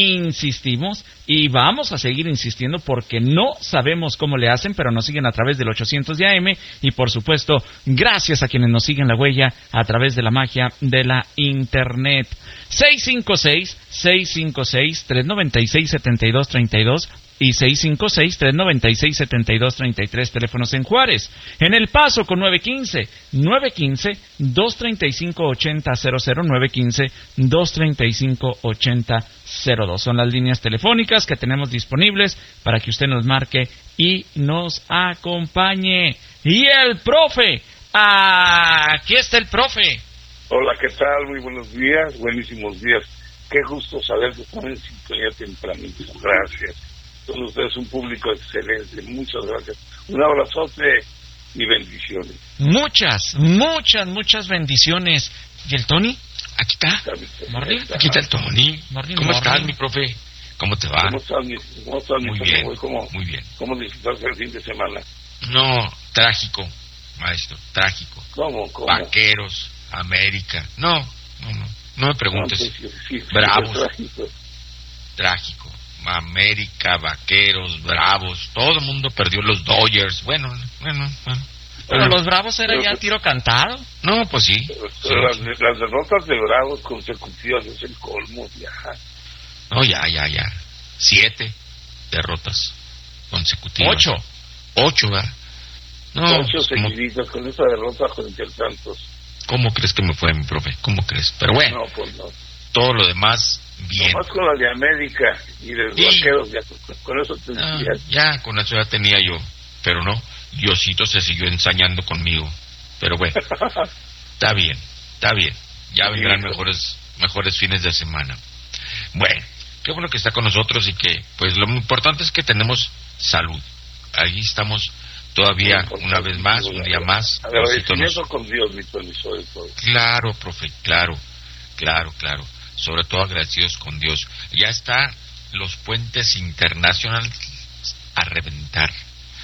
insistimos y vamos a seguir insistiendo porque no sabemos cómo le hacen, pero nos siguen a través del 800 de AM y por supuesto gracias a quienes nos siguen la huella a través de la magia de la internet. 656-396-7232 y 656-396-7233, teléfonos en Juárez. En El Paso con 915-235-8000, 915-235-8002. Son las líneas telefónicas que tenemos disponibles para que usted nos marque y nos acompañe. Y el profe, aquí está el profe. Hola, ¿qué tal? Muy buenos días, buenísimos días. Qué gusto saber que están en sintonía tempranito. Gracias. Son ustedes un público excelente. Muchas gracias. Un abrazote y bendiciones. Muchas bendiciones. ¿Y el Tony? Aquí está. Morning. Aquí está el Tony. ¿Cómo estás, mi profe? ¿Cómo te va? ¿Cómo estás, muy bien, muy bien. ¿Cómo disfrutaste el fin de semana? No, trágico, maestro, trágico. ¿Cómo? Vaqueros, América. No me preguntes. No, sí, Bravos. Trágico. América, Vaqueros, Bravos, todo el mundo perdió. Los Dodgers, bueno. Pero los Bravos era ya tiro cantado. No, pues sí. Pero las derrotas de Bravos consecutivas es el colmo, ya. No, ya. 7 derrotas consecutivas. 8, ¿verdad? No, 8 seguiditas con esa derrota frente al Santos. ¿Cómo crees que me fue, mi profe? ¿Cómo crees? Pero bueno, no, pues no. Todo lo demás, bien. Nomás con la de América y de los Vaqueros, ya con eso ya con eso ya tenía yo. Pero no, Diosito se siguió ensañando conmigo. Pero bueno, está bien. Ya vendrán mejores fines de semana. Bueno, qué bueno que está con nosotros y que, pues lo importante es que tenemos salud. Ahí estamos todavía una vez más, un día más. Agradecimiento con Dios, mi Tony, sobre todo. Claro, profe, claro. Sobre todo agradecidos con Dios. Ya están los puentes internacionales a reventar.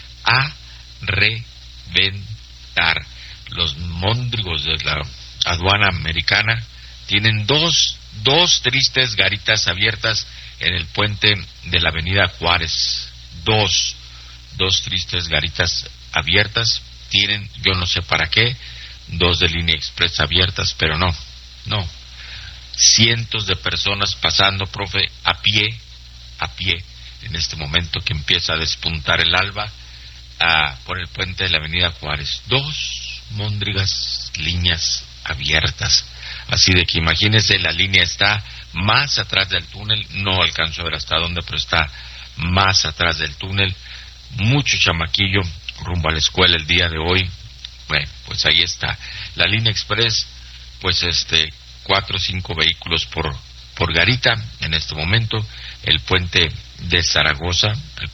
Los móndrigos de la aduana americana tienen dos tristes garitas abiertas en el puente de la avenida Juárez. Dos tristes garitas abiertas tienen, yo no sé para qué, 2 de línea express abiertas, pero no. Cientos de personas pasando, profe, a pie, en este momento que empieza a despuntar el alba, por el puente de la avenida Juárez. 2 móndrigas líneas abiertas. Así de que imagínese, la línea está más atrás del túnel, no alcanzo a ver hasta dónde, pero está más atrás del túnel. Mucho chamaquillo rumbo a la escuela el día de hoy. Bueno, pues ahí está. La línea express, pues 4 o 5 vehículos por garita en este momento. El puente de Zaragoza,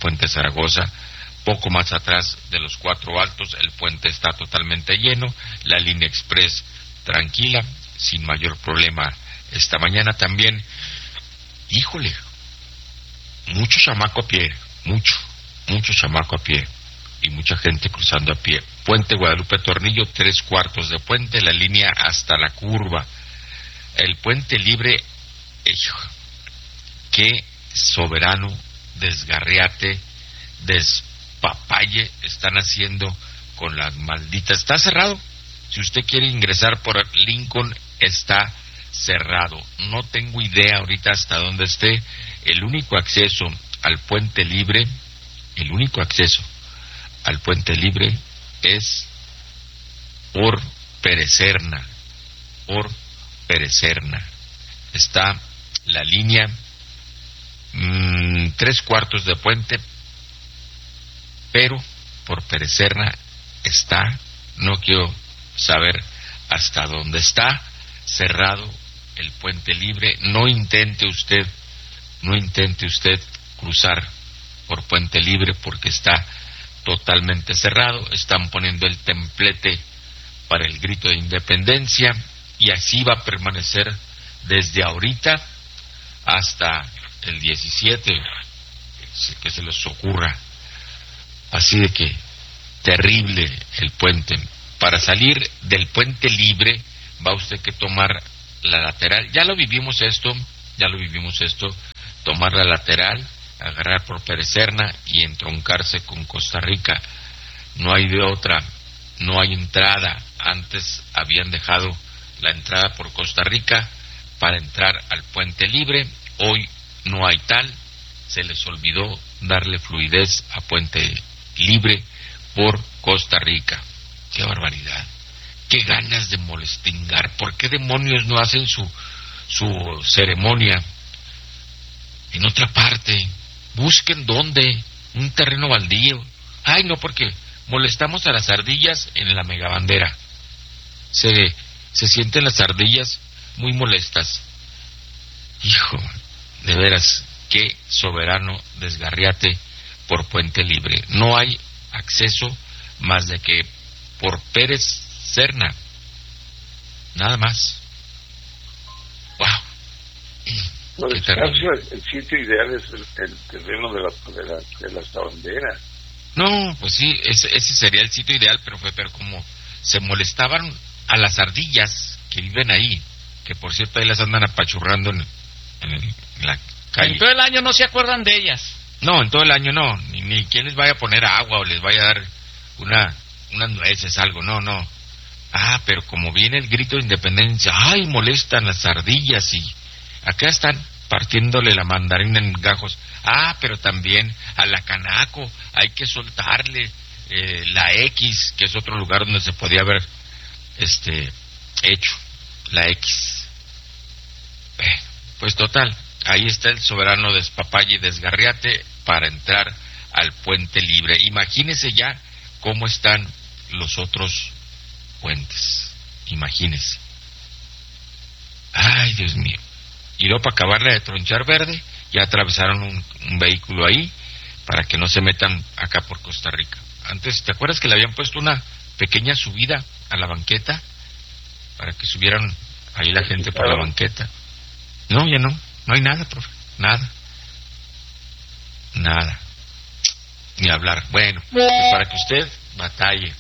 poco más atrás de los 4 altos, el puente está totalmente lleno. La línea express tranquila, sin mayor problema esta mañana también. Híjole, mucho chamaco a pie, mucho chamaco a pie y mucha gente cruzando a pie. Puente Guadalupe Tornillo, 3/4 de puente, la línea hasta la curva. El puente libre, qué soberano desgarriate, despapalle están haciendo con las malditas. Está cerrado. Si usted quiere ingresar por Lincoln, está cerrado. No tengo idea ahorita hasta dónde esté. El único acceso al puente libre es por Perecerna. Está la línea 3/4 de puente, pero por Perecerna está, no quiero saber hasta dónde está cerrado el puente libre. No intente usted cruzar por puente libre porque está totalmente cerrado. Están poniendo el templete para el grito de independencia y así va a permanecer desde ahorita hasta el 17, que se les ocurra. Así de que terrible el puente. Para salir del puente libre va usted que tomar la lateral. Ya lo vivimos esto tomar la lateral, agarrar por Perecerna y entroncarse con Costa Rica. No hay de otra, no hay entrada. Antes habían dejado la entrada por Costa Rica para entrar al Puente Libre, hoy no hay tal, se les olvidó darle fluidez a Puente Libre por Costa Rica. ¡Qué barbaridad! ¡Qué ganas de molestingar! ¿Por qué demonios no hacen su ceremonia en otra parte? Busquen dónde, un terreno baldío. Ay, no, porque molestamos a las ardillas en la megabandera. Se sienten las ardillas muy molestas. Hijo, de veras, qué soberano desgarriate por Puente Libre. No hay acceso más de que por Pérez Serna, nada más. ¡Wow! El sitio ideal es el terreno de la bandera. No, pues sí, ese sería el sitio ideal, pero como se molestaban a las ardillas que viven ahí, que por cierto ahí las andan apachurrando en la calle. En todo el año no se acuerdan de ellas. No, en todo el año no, ni quien les vaya a poner agua o les vaya a dar unas nueces, algo, no. Pero como viene el grito de independencia, ¡ay, molestan las ardillas! Y acá están partiéndole la mandarina en gajos. Pero también a la Canaco hay que soltarle la X, que es otro lugar donde se podía haber hecho la X. Pues total, ahí está el soberano despapalle y desgarriate para entrar al Puente Libre. Imagínese ya cómo están los otros puentes. Imagínese. Ay, Dios mío. Y luego para acabarle de tronchar verde, ya atravesaron un vehículo ahí para que no se metan acá por Costa Rica. Antes, ¿te acuerdas que le habían puesto una pequeña subida a la banqueta? Para que subieran ahí la gente por la banqueta. No, ya no hay nada, profe, nada. Ni hablar. Bueno, pues para que usted batalle.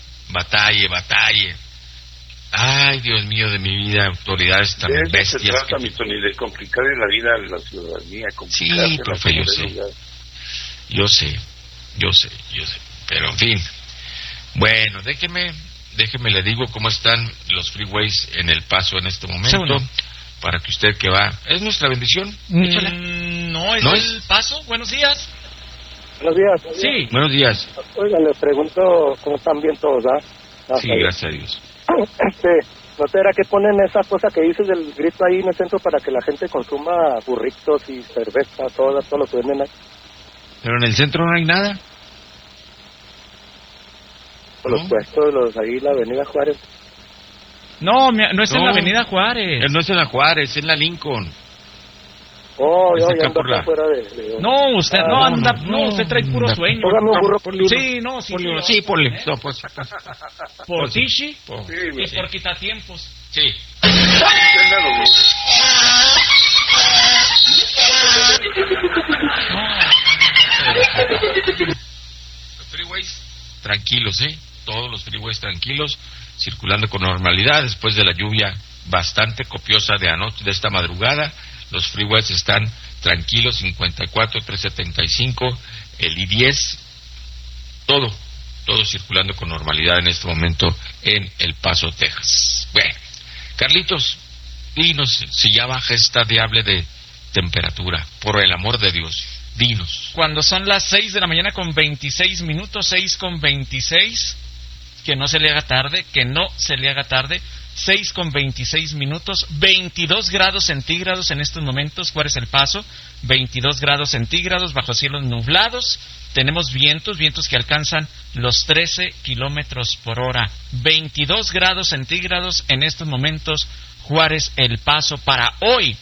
Ay, Dios mío de mi vida, autoridades tan bestias. Se trata, mi Tony, de complicarle la vida a la ciudadanía. Sí, profe, yo sé. Pero en fin. Bueno, déjeme le digo cómo están los freeways en El Paso en este momento. Segundo. Para que usted que va... ¿Es nuestra bendición? Échala. No, es El Paso. Buenos días. Buenos días. Sí. Buenos días. Oiga, le pregunto cómo están bien todos, Sí, gracias a Dios. ¿No será que ponen esa cosa que dices del grito ahí en el centro para que la gente consuma burritos y cerveza, todo lo que venden ahí? Pero en el centro no hay nada. Los puestos, ahí la avenida Juárez. No es en la avenida Juárez. No es en la Juárez, es en la Lincoln. Yo ya ando fuera de... No, usted no anda, usted trae puro sueño. Póngame un burro. Sí, no, sí. Sí, ponle. No, pues. ¿Por Tishi? Sí, Y por quitatiempos. Sí. Los freeways tranquilos, todos los freeways tranquilos, circulando con normalidad después de la lluvia bastante copiosa de anoche, de esta madrugada. Los freeways están tranquilos, 54, 375, el I-10, todo circulando con normalidad en este momento en El Paso, Texas. Bueno, Carlitos, dinos si ya baja esta diable de temperatura, por el amor de Dios, dinos. Cuando son las 6 de la mañana con 26 minutos, 6:26, que no se le haga tarde, 6:26 minutos, 22 grados centígrados en estos momentos. ¿Cuál es El Paso? 22 grados centígrados bajo cielos nublados. Tenemos vientos que alcanzan los 13 kilómetros por hora. 22 grados centígrados en estos momentos, Juárez, El Paso, para hoy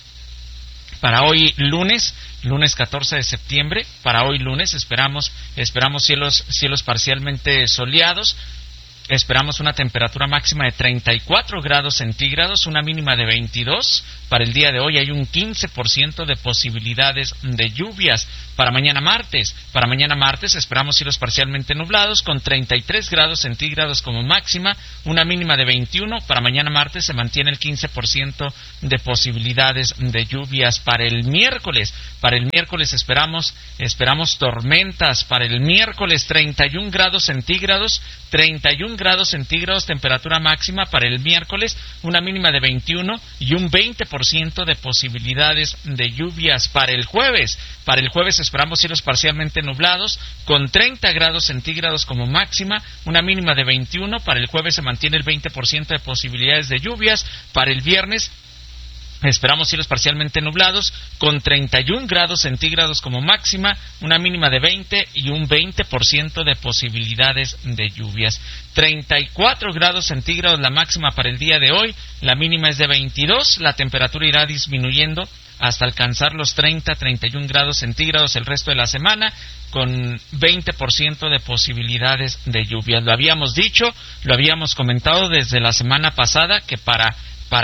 lunes 14 de septiembre. Para hoy lunes esperamos cielos parcialmente soleados. esperamos una temperatura máxima de 34 grados centígrados, una mínima de 22. Para el día de hoy hay un 15% de posibilidades de lluvias. Para mañana martes esperamos cielos parcialmente nublados con 33 grados centígrados como máxima, una mínima de 21. Para mañana martes se mantiene el 15% de posibilidades de lluvias. Para el miércoles esperamos tormentas. Para el miércoles 31 grados centígrados, temperatura máxima para el miércoles, una mínima de 21 y un 20% de posibilidades de lluvias. Para el jueves esperamos cielos parcialmente nublados con 30 grados centígrados como máxima, una mínima de 21. Para el jueves se mantiene el 20% de posibilidades de lluvias. Para el viernes esperamos cielos parcialmente nublados con 31 grados centígrados como máxima, una mínima de 20 y un 20% de posibilidades de lluvias. 34 grados centígrados la máxima para el día de hoy, la mínima es de 22, la temperatura irá disminuyendo hasta alcanzar los 30-31 grados centígrados el resto de la semana, con 20% de posibilidades de lluvias. Lo habíamos dicho, lo habíamos comentado desde la semana pasada, que para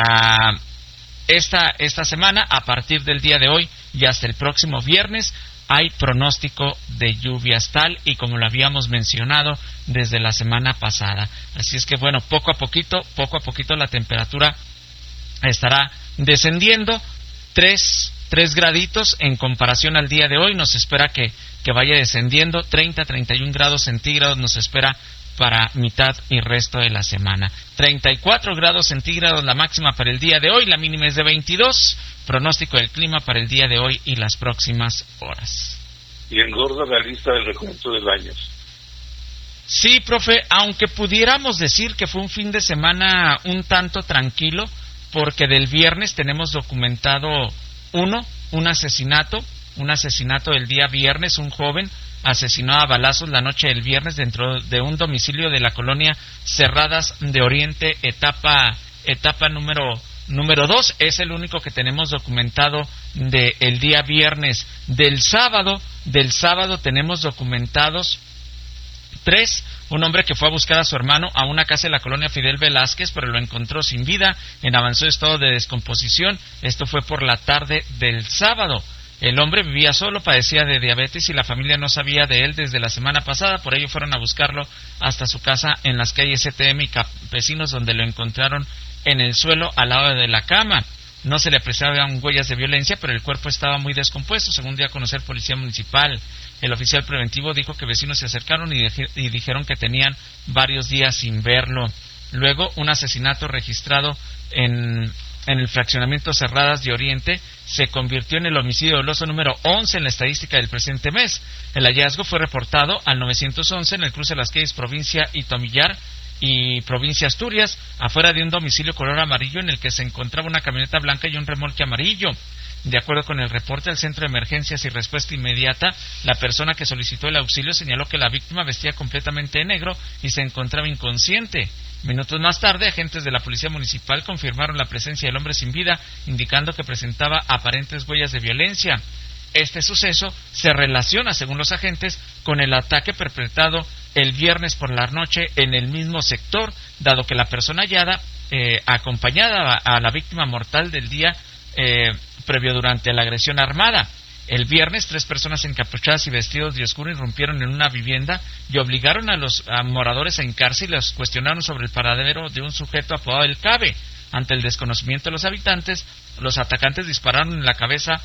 esta semana, a partir del día de hoy y hasta el próximo viernes, hay pronóstico de lluvias tal y como lo habíamos mencionado desde la semana pasada. Así es que bueno, poco a poquito la temperatura estará descendiendo 3 graditos en comparación al día de hoy. Nos espera que vaya descendiendo 30-31 grados centígrados nos espera para mitad y resto de la semana. 34 grados centígrados la máxima para el día de hoy, la mínima es de 22. Pronóstico del clima para el día de hoy y las próximas horas. Y engorda la lista del recuento del año. Sí, profe, aunque pudiéramos decir que fue un fin de semana un tanto tranquilo, porque del viernes tenemos documentado un asesinato del día viernes. Un joven asesinó a balazos la noche del viernes dentro de un domicilio de la colonia Cerradas de Oriente, etapa número 2. Es el único que tenemos documentado del día viernes. Del sábado tenemos documentados 3. Un hombre que fue a buscar a su hermano a una casa de la colonia Fidel Velázquez, pero lo encontró sin vida, en avanzado estado de descomposición. Esto fue por la tarde del sábado. El hombre vivía solo, padecía de diabetes y la familia no sabía de él desde la semana pasada. Por ello fueron a buscarlo hasta su casa en las calles CTM y Campesinos, donde lo encontraron en el suelo al lado de la cama. No se le apreciaban huellas de violencia, pero el cuerpo estaba muy descompuesto, según dio a conocer Policía Municipal. El oficial preventivo dijo que vecinos se acercaron y dijeron que tenían varios días sin verlo. Luego, un asesinato registrado en el fraccionamiento Cerradas de Oriente se convirtió en el homicidio doloso número 11 en la estadística del presente mes. El hallazgo fue reportado al 911 en el cruce de las calles Provincia y Tomillar y Provincia Asturias, afuera de un domicilio color amarillo en el que se encontraba una camioneta blanca y un remolque amarillo. De acuerdo con el reporte del Centro de Emergencias y Respuesta Inmediata, la persona que solicitó el auxilio señaló que la víctima vestía completamente de negro y se encontraba inconsciente. Minutos más tarde, agentes de la Policía Municipal confirmaron la presencia del hombre sin vida, indicando que presentaba aparentes huellas de violencia. Este suceso se relaciona, según los agentes, con el ataque perpetrado el viernes por la noche en el mismo sector, dado que la persona hallada acompañada a la víctima mortal del día previo durante la agresión armada. El viernes, 3 personas encapuchadas y vestidos de oscuro irrumpieron en una vivienda y obligaron a los moradores a hincarse y los cuestionaron sobre el paradero de un sujeto apodado El Cabe. Ante el desconocimiento de los habitantes, los atacantes dispararon en la cabeza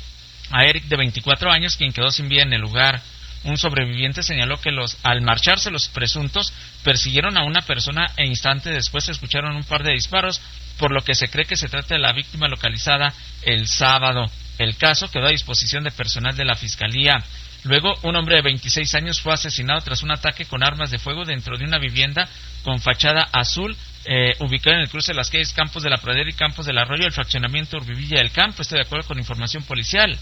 a Eric, de 24 años, quien quedó sin vida en el lugar. Un sobreviviente señaló que al marcharse los presuntos persiguieron a una persona e instantes después se escucharon un par de disparos, por lo que se cree que se trata de la víctima localizada el sábado. El caso quedó a disposición de personal de la Fiscalía. Luego, un hombre de 26 años fue asesinado tras un ataque con armas de fuego dentro de una vivienda con fachada azul, ubicada en el cruce de las calles Campos de la Pradera y Campos del Arroyo, el fraccionamiento Urbivilla del Campo. Esto de acuerdo con información policial.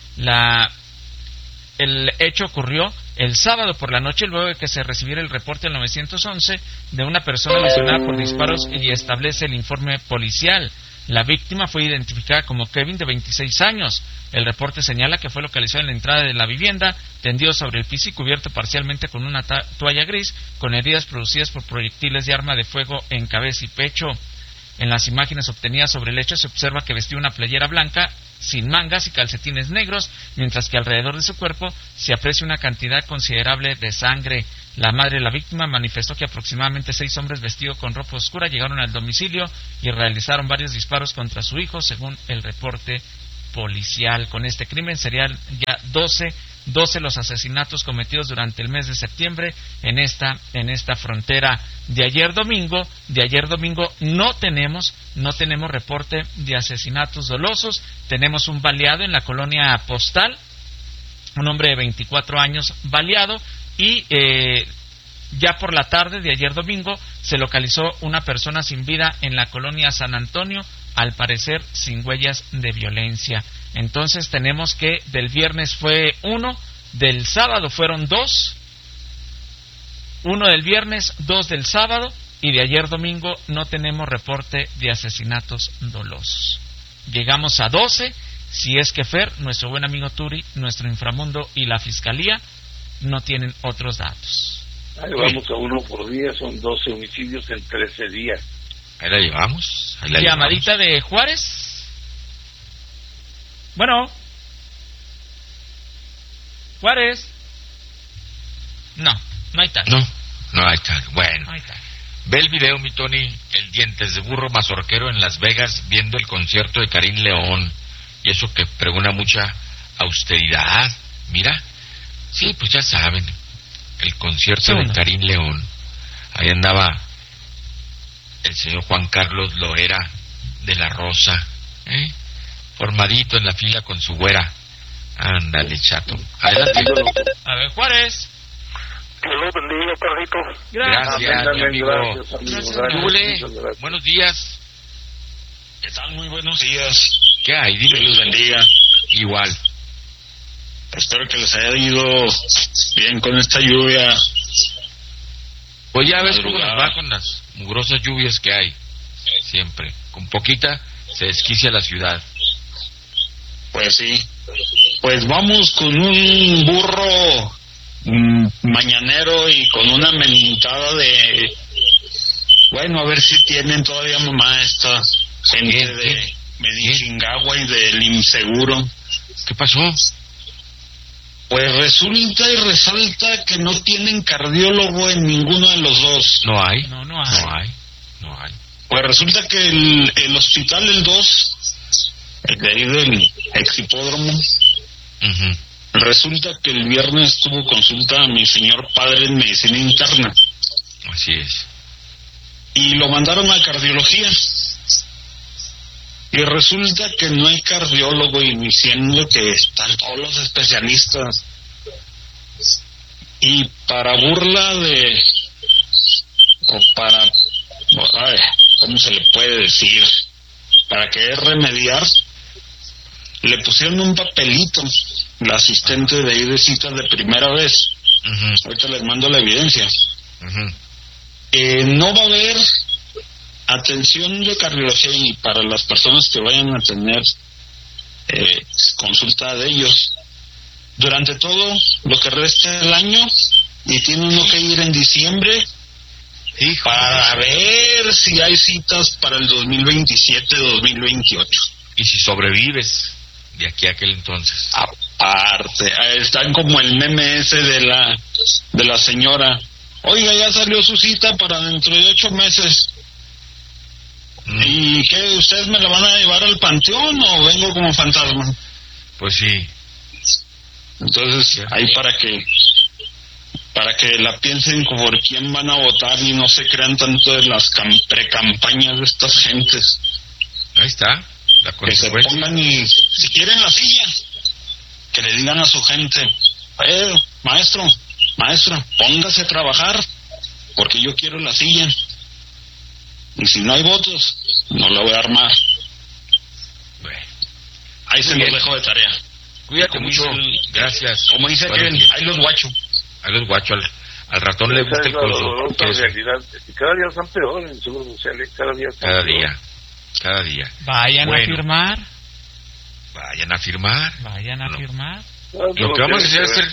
El hecho ocurrió el sábado por la noche, luego de que se recibiera el reporte al 911 de una persona lesionada por disparos, y establece el informe policial. La víctima fue identificada como Kevin, de 26 años. El reporte señala que fue localizado en la entrada de la vivienda, tendido sobre el piso y cubierto parcialmente con una toalla gris, con heridas producidas por proyectiles de arma de fuego en cabeza y pecho. En las imágenes obtenidas sobre el hecho se observa que vestía una playera blanca sin mangas y calcetines negros, mientras que alrededor de su cuerpo se aprecia una cantidad considerable de sangre. La madre de la víctima manifestó que aproximadamente 6 hombres vestidos con ropa oscura llegaron al domicilio y realizaron varios disparos contra su hijo, según el reporte policial. Con este crimen serían ya 12 los asesinatos cometidos durante el mes de septiembre en esta frontera. De ayer domingo no tenemos reporte de asesinatos dolosos. Tenemos un baleado en la colonia Postal, un hombre de 24 años baleado, y ya por la tarde de ayer domingo se localizó una persona sin vida en la colonia San Antonio, al parecer sin huellas de violencia. Entonces tenemos que del viernes fue 1, del sábado fueron 2, 1 del viernes, 2 del sábado, y de ayer domingo no tenemos reporte de asesinatos dolosos. Llegamos a 12, si es que Fer, nuestro buen amigo Turi, nuestro inframundo y la fiscalía no tienen otros datos. Ahí vamos a 1 por día, son 12 homicidios en 13 días. Ahí la llevamos. Llamadita de Juárez. Bueno. Juárez. No hay tal. No hay tal. Bueno. No hay tal. Ve el video, mi Tony, el dientes de burro mazorquero en Las Vegas viendo el concierto de Karim León. Y eso que pregona mucha austeridad. Mira. Sí, pues ya saben. El concierto de Karim León. Ahí andaba el señor Juan Carlos Loera de la Rosa, formadito en la fila con su güera. Ándale, chato. Adelante. A ver, Juárez. Que Dios bendiga, Carlito. Gracias, mi amigo. Gracias. Buenos días. ¿Qué tal? Muy buenos días. ¿Qué hay? Dime. Que Dios bendiga. Igual. Espero que les haya ido bien con esta lluvia. Pues ya ves cómo nos va con las mugrosas lluvias que hay. Siempre. Con poquita se desquicia la ciudad. Pues sí. Pues vamos con un burro mañanero y con una mentada de... Bueno, a ver si tienen todavía mamá esta gente de Medichingagua y del Inseguro. ¿Qué pasó? Pues resulta y resalta que no tienen cardiólogo en ninguno de los dos. No hay. No hay. Pues resulta que el hospital, el 2, el de ahí del exhipódromo, resulta que el viernes tuvo consulta a mi señor padre en medicina interna. Así es. Y lo mandaron a cardiología. Y resulta que no hay cardiólogo, y diciendo que están todos los especialistas. Y para burla de... o para... ay, ¿cómo se le puede decir? Para querer remediar, le pusieron un papelito, la asistente de ahí de citas de primera vez. Ahorita les mando la evidencia. No va a haber atención de cardiología y para las personas que vayan a tener consulta de ellos durante todo lo que resta del año, y tiene uno que ir en diciembre para ver si hay citas para el 2027-2028. Y si sobrevives de aquí a aquel entonces. Aparte, están como el meme ese de la señora. Oiga, ya salió su cita para dentro de 8 meses. ¿Y qué? ¿Ustedes me la van a llevar al panteón o vengo como fantasma? Pues sí. Entonces, ahí para que la piensen por quién van a votar y no se crean tanto de las precampañas de estas gentes. Ahí está, la consecuencia. Que se pongan y, si quieren la silla, que le digan a su gente, maestra, póngase a trabajar, porque yo quiero la silla. Y si no hay votos, no la voy a armar. Bueno, ahí se los dejo de tarea. Cuídate mucho, gracias. Como dice Kevin, ahí los guacho. Al ratón le gusta el coso. Realidad, cada día están peor en el Seguro Social, cada día. cada día. Vayan a firmar. Vayan a firmar. Vayan a firmar. Lo que vamos a hacer es hacer...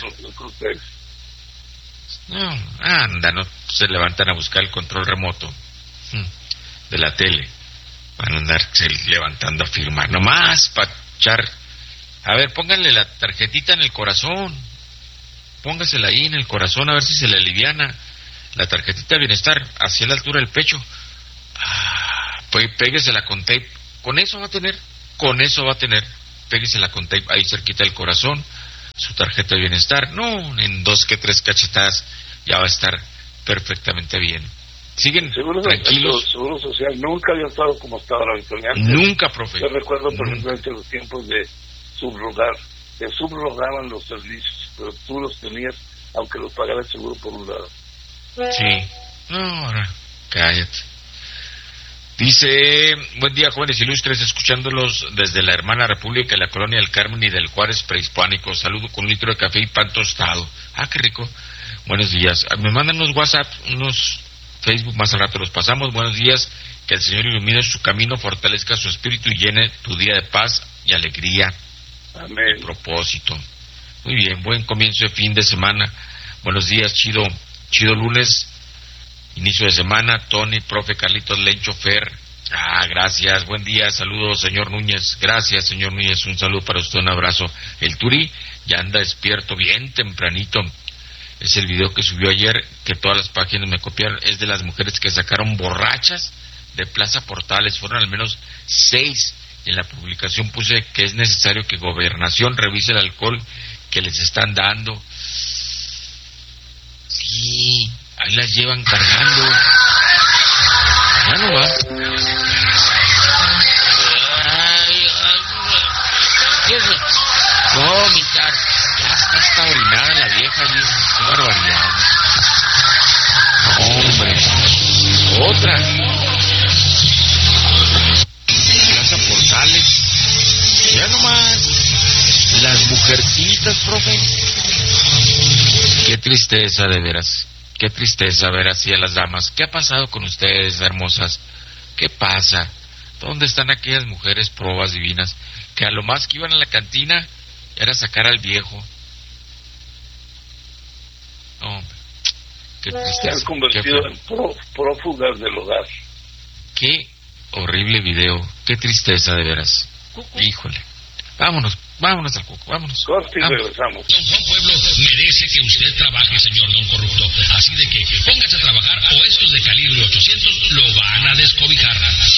No, anda, no se levantan a buscar el control remoto de la tele. Van a andarse levantando a firmar. Nomás para echar... A ver, pónganle la tarjetita en el corazón. Póngasela ahí en el corazón a ver si se le aliviana. La tarjetita de bienestar hacia la altura del pecho. Pues péguesela con tape. Con eso va a tener. Péguesela con tape ahí cerquita del corazón. Su tarjeta de bienestar. No, en 2 que 3 cachetadas ya va a estar perfectamente bien. Siguen tranquilos. El Seguro Social nunca había estado como está ahora, Victoriano. Nunca, profe. Yo recuerdo perfectamente los tiempos de subrogar. Se subrogaban los servicios, pero tú los tenías, aunque los pagara el seguro por un lado. Sí. No, ahora, cállate. Dice, buen día, jóvenes ilustres, escuchándolos desde la hermana República de la Colonia del Carmen y del Juárez prehispánico. Saludo con 1 litro de café y pan tostado. Qué rico. Buenos días. Me mandan unos WhatsApp, unos Facebook, más al rato los pasamos. Buenos días, que el Señor ilumine su camino, fortalezca su espíritu y llene tu día de paz y alegría. Amén. Y propósito. Muy bien, buen comienzo de fin de semana. Buenos días, chido lunes, inicio de semana. Tony, profe, Carlitos, Lencho, Fer. Gracias, buen día, saludos, señor Núñez. Gracias, señor Núñez, un saludo para usted, un abrazo. El Turi ya anda despierto bien tempranito. Es el video que subió ayer, que todas las páginas me copiaron, es de las mujeres que sacaron borrachas de Plaza Portales. Fueron al menos 6. En la publicación puse que es necesario que Gobernación revise el alcohol que les están dando. Sí, ahí las llevan cargando. Ya no va. No, vomitar. Ya está orinada la vieja. Qué barbaridad. Hombre. Otra. Plaza Portales. Ya nomás. Las mujercitas, profe. Qué tristeza, de veras. Qué tristeza ver así a las damas. ¿Qué ha pasado con ustedes, hermosas? ¿Qué pasa? ¿Dónde están aquellas mujeres probas divinas que a lo más que iban a la cantina era sacar al viejo? Hombre, qué tristeza. Se han convertido en prófugas del hogar. Qué horrible video. Qué tristeza, de veras. Híjole. Vámonos al Cuco, vámonos. Corte y regresamos. Don Juan Pueblo merece que usted trabaje, señor Don Corrupto. Así de que póngase a trabajar o estos de calibre 800 lo van a descobijar.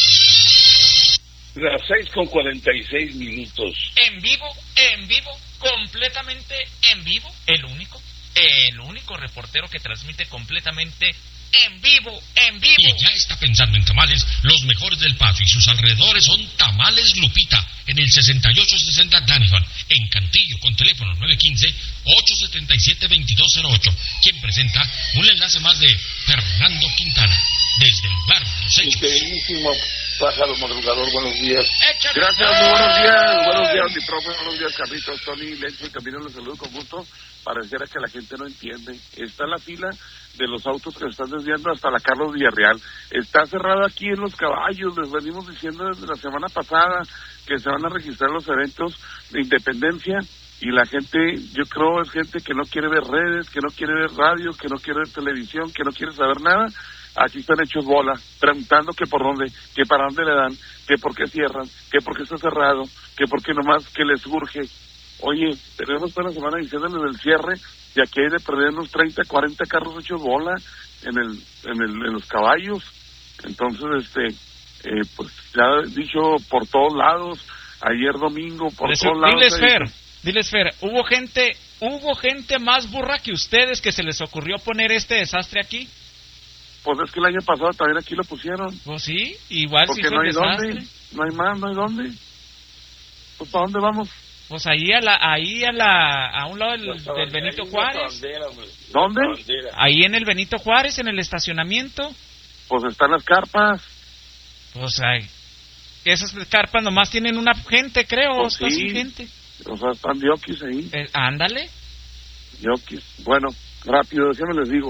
Las 6:46. En vivo, completamente en vivo. El único reportero que transmite completamente en vivo. Y ya está pensando en tamales, los mejores del Paso y sus alrededores son Tamales Lupita, en el 6860 Danifan, en Cantillo, con teléfono 915-877-2208. Quien presenta un enlace más de Fernando Quintana, desde el lugar de los hechos. Queridísimo pájaro madrugador, buenos días. Échale. Gracias, muy buenos días. Buenos días, mi profe, buenos días, Carlitos, Tony, Lencho y Camilo, les saludo con gusto. Pareciera que la gente no entiende. Está la fila de los autos que se están desviando hasta la Carlos Villarreal. Está cerrado aquí en Los Caballos. Les venimos diciendo desde la semana pasada que se van a registrar los eventos de independencia y la gente, yo creo, es gente que no quiere ver redes, que no quiere ver radio, que no quiere ver televisión, que no quiere saber nada. Aquí están hechos bola, preguntando que por dónde, que para dónde le dan, que por qué cierran, que por qué está cerrado, que por qué nomás que les urge. Oye, tenemos toda la semana diciéndoles del cierre y aquí hay de perder unos 30, 40 carros hechos bola en los Caballos. Entonces, pues ya he dicho por todos lados, ayer domingo por todos lados. Diles Fer, hubo gente más burra que ustedes que se les ocurrió poner este desastre aquí. Pues es que el año pasado también aquí lo pusieron. Pues sí, igual porque sí fue no hay desastre. dónde, no hay más, no hay dónde. Pues ¿para dónde vamos? Pues ahí a un lado del Benito Juárez. ¿Dónde? Ahí en el Benito Juárez, en el estacionamiento. Pues están las carpas. Pues esas carpas nomás tienen una gente, creo, pues está sí. sin gente. O sea, están diokis ahí. Ándale. Diokis. Bueno, rápido, déjenme les digo.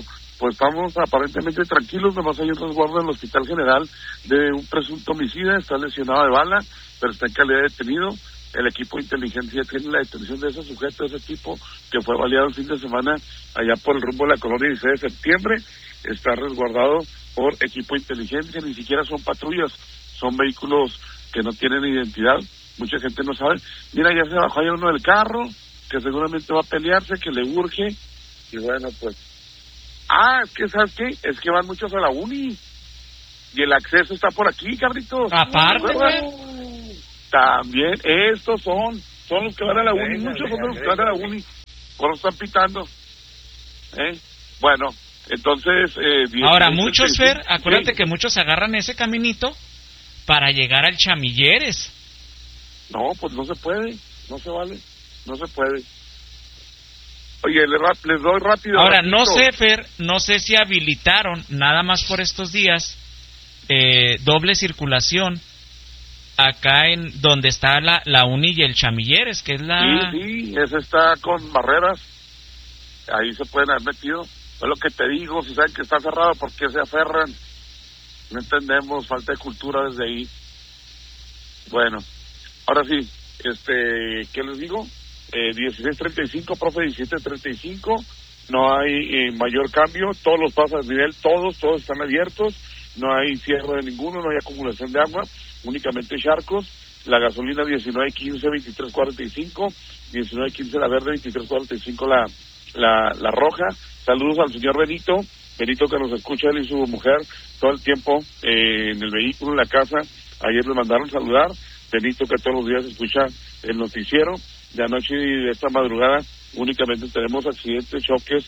pues estamos aparentemente tranquilos, nomás hay un resguardo en el Hospital General de un presunto homicida, está lesionado de bala, pero está en calidad de detenido. El equipo de inteligencia tiene la detención de ese sujeto, de ese tipo, que fue baleado el fin de semana allá por el rumbo de la colonia 16 de septiembre, está resguardado por equipo de inteligencia, ni siquiera son patrullas, son vehículos que no tienen identidad, mucha gente no sabe. Mira, ya se bajó allá uno del carro, que seguramente va a pelearse, que le urge, y bueno, pues... es que, ¿sabes qué? Es que van muchos a la uni, y el acceso está por aquí, Carlitos. Aparte, también, estos son los que van a la uni, muchos son los que van a la uni, por eso están pitando. Bueno, entonces... ahora, muchos, Fer, acuérdate que muchos agarran ese caminito para llegar al Chamilleres. No, pues no se puede, no se vale, no se puede. Oye, les doy rápido. Ahora, no sé, Fer, no sé si habilitaron, nada más por estos días, doble circulación acá en donde está la uni y el Chamilleres, que es la... Sí, ese está con barreras, ahí se pueden haber metido. Es lo que te digo, si saben que está cerrado, ¿por qué se aferran? No entendemos, falta de cultura desde ahí. Bueno, ahora sí, ¿qué les digo? 16:35, profe, 17:35, no hay mayor cambio, todos los pasos de nivel, todos están abiertos, no hay cierre de ninguno, no hay acumulación de agua, únicamente charcos. La gasolina 19.15, 23.45, 19.15 la verde, 23.45 la roja. Saludos al señor Benito que nos escucha, él y su mujer todo el tiempo en el vehículo, en la casa. Ayer le mandaron saludar. Benito, que todos los días escucha el noticiero. De anoche y de esta madrugada únicamente tenemos accidentes, choques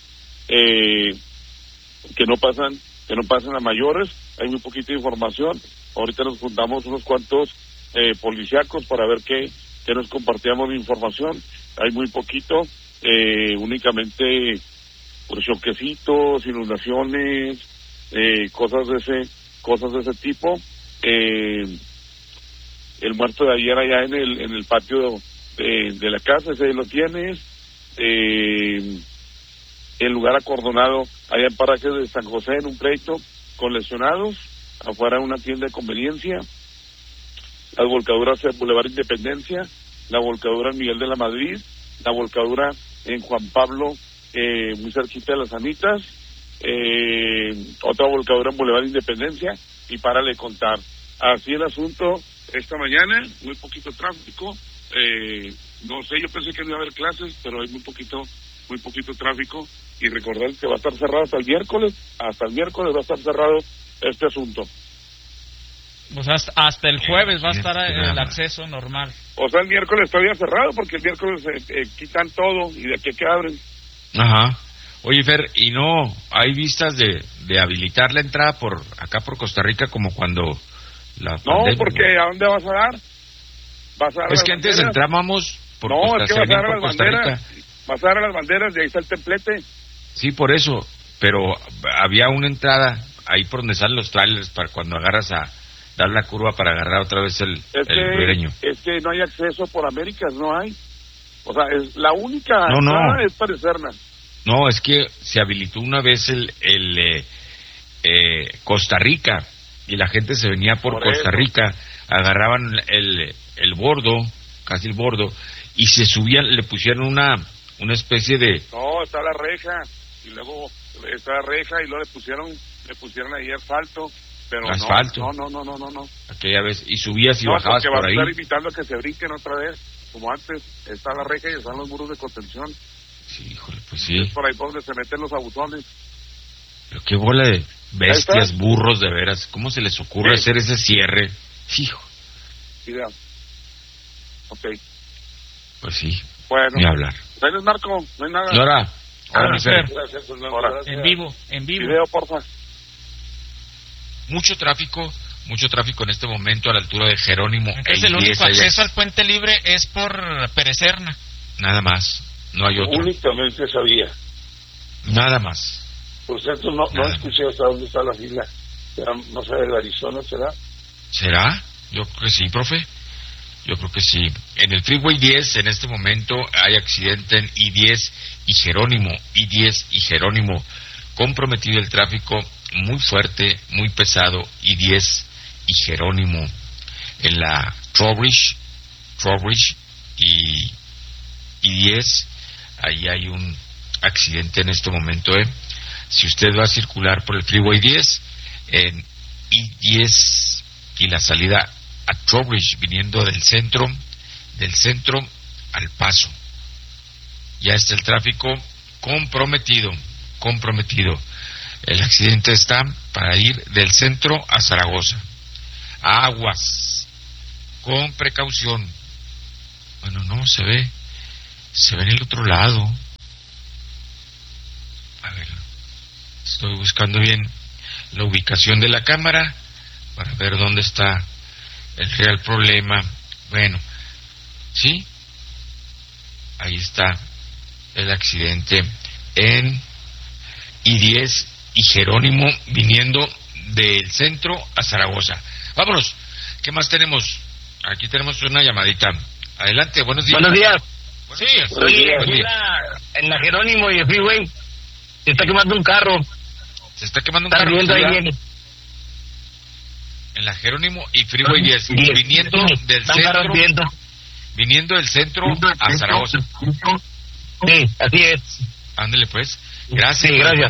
que no pasan a mayores. Hay muy poquita información. Ahorita nos juntamos unos cuantos policíacos para ver qué nos compartíamos de información. Hay muy poquito, únicamente por choquecitos, inundaciones, cosas de ese tipo. El muerto de ayer allá en el patio de la casa, ese lo tienes. El lugar acordonado allá en Parajes de San José, en un pleito con lesionados, afuera de una tienda de conveniencia. Las volcaduras en Boulevard Independencia, la volcadura en Miguel de la Madrid, la volcadura en Juan Pablo, muy cerquita de las Anitas, otra volcadura en Boulevard Independencia, y párale de contar. Así el asunto esta mañana, muy poquito tráfico. No sé, yo pensé que no iba a haber clases, pero hay muy poquito tráfico, y recordar que va a estar cerrado hasta el miércoles va a estar cerrado este asunto. Pues hasta el jueves va a estar el acceso normal. O sea, el miércoles todavía cerrado, porque el miércoles quitan todo y de aquí que abren. Ajá. Oye, Fer, ¿y no hay vistas de habilitar la entrada por acá por Costa Rica como cuando la pandemia? No, porque ¿a dónde vas a dar? Es que antes entrábamos por Costa Rica. No, es que vas a dar a las banderas. Vas a dar a las banderas, de ahí está el templete. Sí, por eso, pero había una entrada ahí por donde salen los trailers para cuando agarras a dar la curva para agarrar otra vez el ribereño. Es que no hay acceso por Américas, no hay. O sea, es la única entrada es para Ecerna. No, es que se habilitó una vez el Costa Rica, y la gente se venía por Costa Rica, agarraban el bordo, casi el bordo, y se subían, le pusieron una especie de... No, está la reja, y luego está la reja, y luego le pusieron ahí asfalto, pero asfalto. No. Aquella vez, y subías y bajabas por ahí. No, porque van a estar invitando a que se brinquen otra vez, como antes. Está la reja y están los muros de contención. Sí, híjole, pues sí. Es por ahí por donde se meten los abusones. Pero qué bola de bestias, burros, de veras. ¿Cómo se les ocurre hacer ese cierre? Hijo. Idea. Ok. Pues sí. Bueno. Ni hablar. Ven, Marco, no hay nada. Ahora. Gracias. En vivo. Video, porfa. Mucho tráfico en este momento a la altura de Jerónimo. Entonces el único acceso al puente libre es por Perecerna. Nada más, no hay otro. Únicamente sabía. Nada más. Por cierto, no escuché hasta dónde está la fila. No sé, de Arizona, ¿será? ¿Será? Yo creo que sí, profe. Yo creo que sí. En el Freeway 10 en este momento hay accidente en I-10 y Jerónimo. I-10 y Jerónimo. comprometido el tráfico muy fuerte, muy pesado, I-10 y Jerónimo en la Trowbridge y I-10. Ahí hay un accidente en este momento. Si usted va a circular por el Freeway 10, en I-10 y la salida a Trowbridge, viniendo del centro al Paso, ya está el tráfico comprometido. El accidente está para ir del centro a Zaragoza. Aguas, con precaución. Bueno, no, se ve en el otro lado. A ver, estoy buscando bien la ubicación de la cámara para ver dónde está el real problema. Bueno, sí, ahí está el accidente en I-10 y Jerónimo, viniendo del centro a Zaragoza. Vámonos, ¿qué más tenemos? Aquí tenemos una llamadita. Adelante, buenos días. Buenos días. Sí, buen día. En la Jerónimo y el Freeway se está quemando un carro. Se está quemando un Está carro. ardiendo, ahí viene. En la Jerónimo y Freeway 10, viniendo del centro a Zaragoza. Sí, así es. Ándele pues. Gracias. Sí, gracias.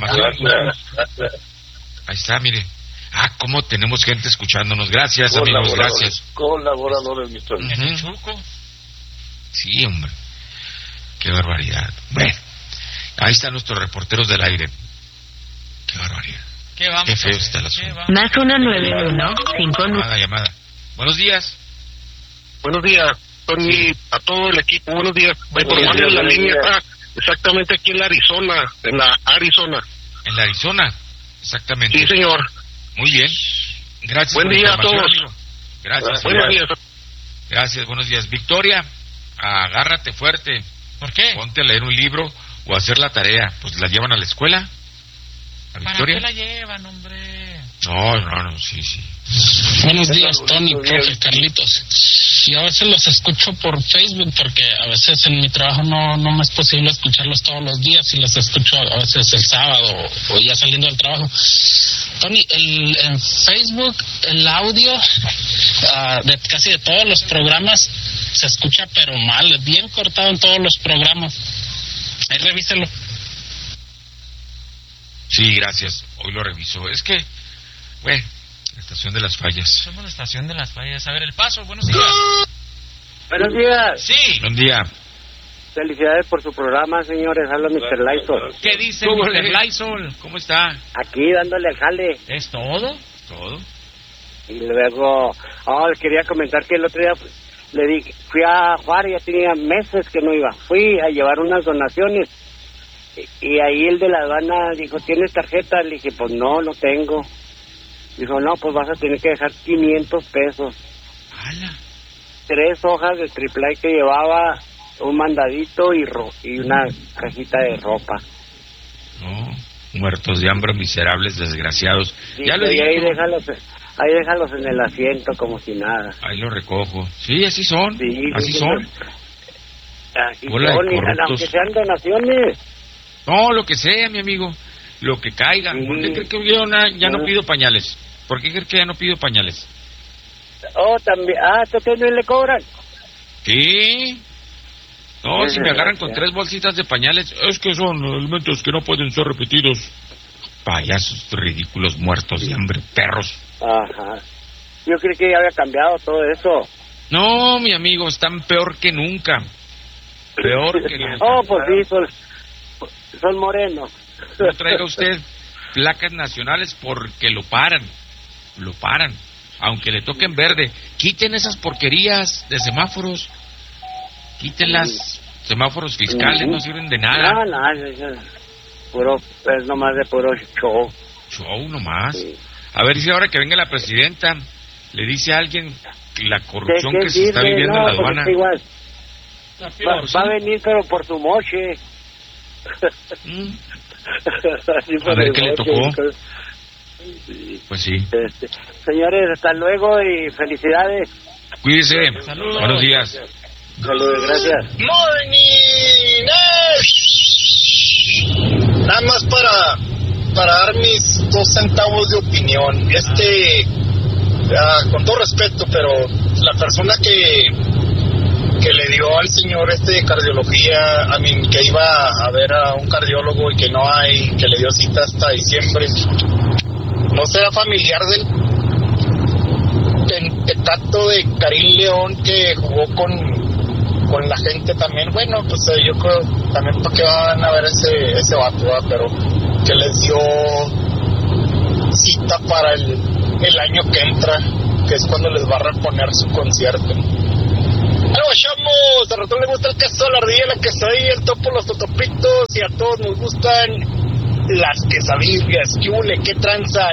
Ahí está, mire. Cómo tenemos gente escuchándonos. Gracias, amigos, gracias. Colaboradores, Mr. Chuco. Sí, hombre. Qué barbaridad. Bueno, ahí están nuestros reporteros del aire. Qué barbaridad. Qué feo está el asunto. Más 191 Llamada. Buenos días. Buenos días, Tony, sí. A todo el equipo. Buenos días. La línea está exactamente aquí en la Arizona. En la Arizona, exactamente. Sí, señor. Muy bien. Gracias. Buen día a todos. Amigo. Gracias. Buenos días. Gracias, buenos días. Victoria, agárrate fuerte. ¿Por qué? Ponte a leer un libro o a hacer la tarea. Pues la llevan a la escuela. ¿A Victoria? ¿Para qué la llevan, hombre? No, sí. Buenos días, Tony, profe, Carlitos. Y a veces los escucho por Facebook porque a veces en mi trabajo no me es posible escucharlos todos los días y los escucho a veces el sábado o ya saliendo del trabajo. Tony, en Facebook el audio de casi de todos los programas se escucha pero mal, bien cortado en todos los programas. Ahí revíselo. Sí, gracias. Hoy lo reviso. Es que, bueno, la estación de las fallas. Somos la estación de las fallas. A ver, El Paso, buenos días. Buenos días. Sí. Buen día. Felicidades por su programa, señores. Habla Mr. Lysol. ¿Qué dice Mr. Lysol? ¿Cómo está? Aquí dándole al jale. ¿Es todo? Todo. Y luego, quería comentar que el otro día fui a Juárez, ya tenía meses que no iba. Fui a llevar unas donaciones. Y ahí el de la aduana dijo, ¿tienes tarjeta? Le dije, pues no tengo. Dijo, no, pues vas a tener que dejar 500 pesos. ¡Hala! 3 hojas de AAA que llevaba, un mandadito y una cajita de ropa. No, muertos de hambre, miserables, desgraciados. Sí, ya lo dije. Ahí déjalos en el asiento como si nada. Ahí lo recojo. Sí, así son. Sí, así son. Así son, aunque sean donaciones. No, lo que sea, mi amigo, lo que caiga. Sí. ¿Por qué cree que yo ya no pido pañales? ¿Por qué cree que ya no pido pañales? También. ¿Tú también le cobran? Sí. No, si me agarran con 3 bolsitas de pañales, es que son elementos que no pueden ser repetidos. Payasos ridículos, muertos de hambre, perros. Ajá. Yo creí que ya había cambiado todo eso. No, mi amigo, están peor que nunca. Peor que nunca. Pues sí, son morenos. No traiga usted placas nacionales porque lo paran. Aunque le toquen verde. Quiten esas porquerías de semáforos. Quítenlas. Semáforos fiscales no sirven de nada. No, es nomás de puro show. Show nomás. Sí. A ver si ahora que venga la presidenta le dice a alguien la corrupción que se está viviendo en la aduana. Igual. Va a venir, pero por su moche. A ver qué le tocó. Pues sí. Señores, hasta luego y felicidades. Cuídese. Saludos. Buenos días. Saludos, gracias. Morning. Nada más para cambiamos de opinión. Con todo respeto, pero la persona que le dio al señor cardiología, que iba a ver a un cardiólogo y que no hay, que le dio cita hasta diciembre, ¿no será familiar del petato de Karim León que jugó con la gente también? Bueno, pues yo creo también para qué van a ver ese vato, ¿verdad? Pero que les dio cita para el año que entra, que es cuando les va a reponer su concierto. ¡Algo, chamos! A ratón le gusta el queso, la ardilla, la quesadilla, el topo, los totopitos, y a todos nos gustan las quesadillas. ¿Qué hule? ¿Qué tranza?